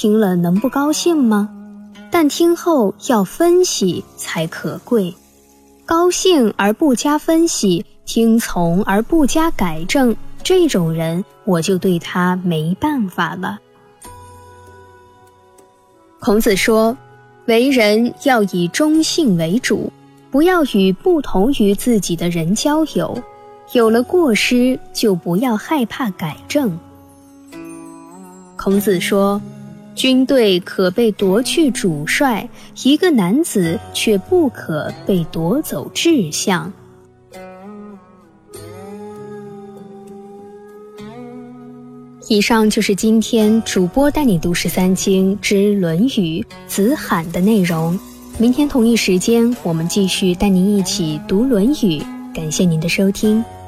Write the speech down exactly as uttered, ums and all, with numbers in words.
听了能不高兴吗？但听后要分析才可贵。高兴而不加分析，听从而不加改正，这种人我就对他没办法了。孔子说，为人要以忠信为主，不要与不同于自己的人交友，有了过失就不要害怕改正。孔子说，军队可被夺去主帅，一个男子却不可被夺走志向。以上就是今天主播带你读十三经之论语子罕的内容。明天同一时间我们继续带您一起读论语，感谢您的收听。